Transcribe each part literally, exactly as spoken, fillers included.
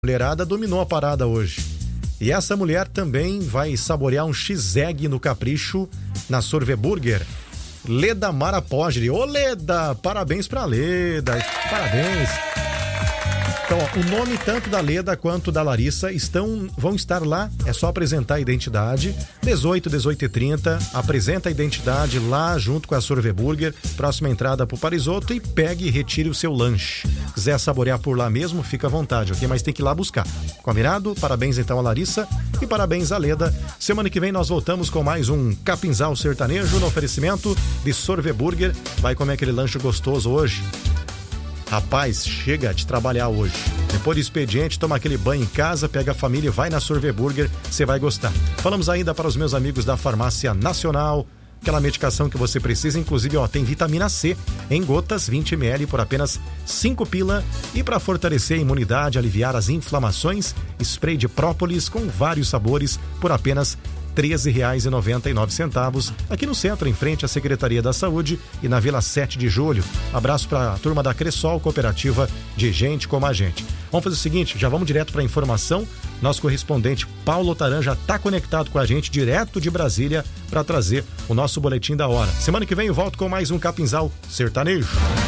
Mulherada dominou a parada hoje. E essa mulher também vai saborear um X-Egg no Capricho, na Sorveburger. Leda Marapogli. Ô Leda, parabéns pra Leda, parabéns. Então, ó, o nome tanto da Leda quanto da Larissa estão, vão estar lá, é só apresentar a identidade, dezoito, dezoito e trinta, apresenta a identidade lá junto com a Sorveburger, próxima entrada pro Parisoto, e pegue e retire o seu lanche. Se quiser saborear por lá mesmo, fica à vontade, ok? Mas tem que ir lá buscar. Combinado? Parabéns então a Larissa e parabéns a Leda. Semana que vem nós voltamos com mais um Capinzal Sertanejo no oferecimento de Sorveburger. Vai comer aquele lanche gostoso hoje. Rapaz, chega de trabalhar hoje. Depois do expediente, toma aquele banho em casa, pega a família e vai na Sorveburger, você vai gostar. Falamos ainda para os meus amigos da Farmácia Nacional, aquela medicação que você precisa, inclusive, ó, tem vitamina C em gotas, vinte mililitros por apenas cinco pila. E para fortalecer a imunidade, aliviar as inflamações, spray de própolis com vários sabores por apenas treze reais e noventa e nove centavos, aqui no centro, em frente à Secretaria da Saúde e na Vila sete de Julho. Abraço para a turma da Cressol, cooperativa de gente como a gente. Vamos fazer o seguinte, já vamos direto para a informação. Nosso correspondente Paulo Otaran já está conectado com a gente, direto de Brasília, para trazer o nosso boletim da hora. Semana que vem eu volto com mais um Capinzal Sertanejo.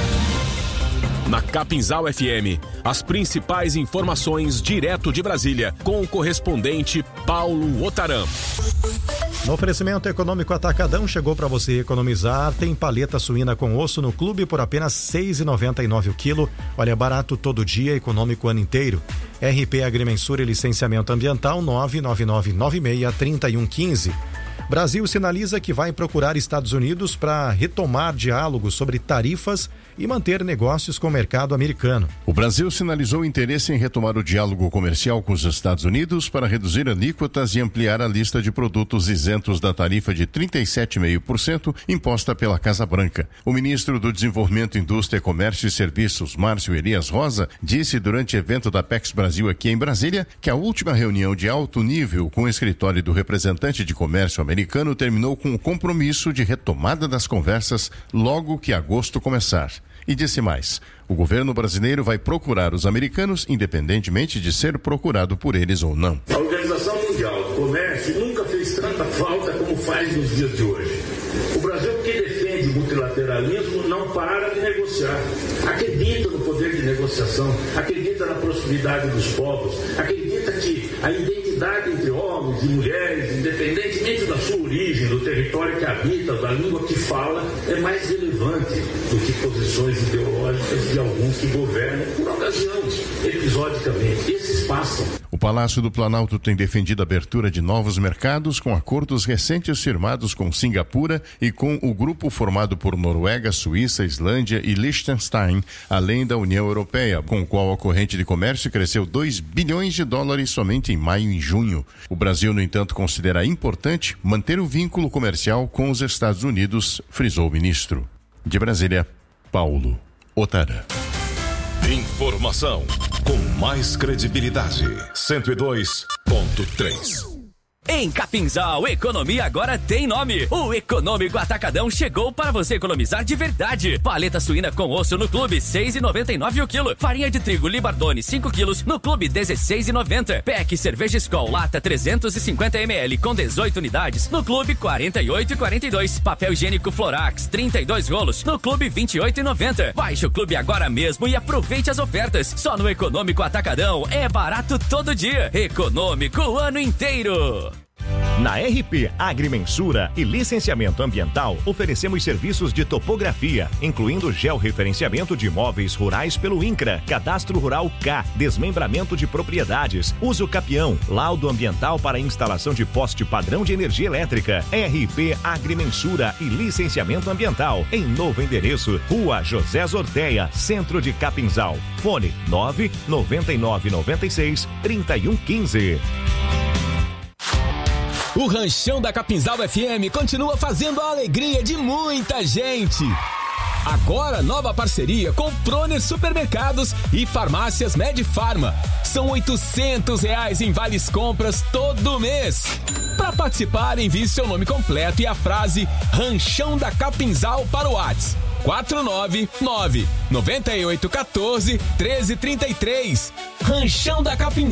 Na Capinzal F M, as principais informações direto de Brasília, com o correspondente Paulo Otaran. No oferecimento econômico Atacadão, chegou para você economizar. Tem paleta suína com osso no clube por apenas seis reais e noventa e nove centavos o quilo. Olha, barato todo dia, econômico o ano inteiro. R P Agrimensura e Licenciamento Ambiental nove nove nove nove seis três um um cinco. Brasil sinaliza que vai procurar Estados Unidos para retomar diálogos sobre tarifas e manter negócios com o mercado americano. O Brasil sinalizou interesse em retomar o diálogo comercial com os Estados Unidos para reduzir alíquotas e ampliar a lista de produtos isentos da tarifa de trinta e sete vírgula cinco por cento imposta pela Casa Branca. O ministro do Desenvolvimento, Indústria, Comércio e Serviços, Márcio Elias Rosa, disse durante evento da Pex Brasil aqui em Brasília que a última reunião de alto nível com o escritório do representante de comércio americano terminou com o compromisso de retomada das conversas logo que agosto começar. E disse mais, o governo brasileiro vai procurar os americanos, independentemente de ser procurado por eles ou não. A Organização Mundial do Comércio nunca fez tanta falta como faz nos dias de hoje. O Brasil, que defende o multilateralismo, não para de negociar. Acredita no poder de negociação, acredita na proximidade dos povos, acredita que a identidade entre homens e mulheres, independentemente da sua origem, do território que habita, da língua que fala, é mais relevante do que posições ideológicas de alguns que governam por ocasião, episodicamente. Esses passam. O Palácio do Planalto tem defendido a abertura de novos mercados com acordos recentes firmados com Singapura e com o grupo formado por Noruega, Suíça, Islândia e Liechtenstein, além da União Europeia, com o qual a corrente de comércio cresceu dois bilhões de dólares somente em maio e junho. O Brasil, no entanto, considera importante manter o vínculo comercial com os Estados Unidos, frisou o ministro. De Brasília, Paulo Otaran. Informação com mais credibilidade. cento e dois ponto três. Em Capinzal, economia agora tem nome. O Econômico Atacadão chegou para você economizar de verdade. Paleta suína com osso no clube, seis reais e noventa e nove centavos o quilo. Farinha de trigo Libardone, cinco quilos, no clube, dezesseis reais e noventa centavos. Pack cerveja Skol lata trezentos e cinquenta mililitros com dezoito unidades, no clube, quarenta e oito reais e quarenta e dois centavos. Papel higiênico Florax, trinta e dois rolos, no clube, vinte e oito reais e noventa centavos. Baixe o clube agora mesmo e aproveite as ofertas. Só no Econômico Atacadão é barato todo dia. Econômico o ano inteiro. Na R P Agrimensura e Licenciamento Ambiental, oferecemos serviços de topografia, incluindo georreferenciamento de imóveis rurais pelo INCRA, Cadastro Rural K, desmembramento de propriedades, uso capião, laudo ambiental para instalação de poste padrão de energia elétrica. R P Agrimensura e Licenciamento Ambiental, em novo endereço, Rua José Zorteia, Centro de Capinzal. Fone nove nove nove nove seis, três um um cinco. O Ranchão da Capinzal F M continua fazendo a alegria de muita gente. Agora, nova parceria com Proner Supermercados e Farmácias Medfarma. São oitocentos reais em vales compras todo mês. Para participar, envie seu nome completo e a frase Ranchão da Capinzal para o WhatsApp. quatro nove nove nove oito um quatro um três três três. Ranchão da Capinzal.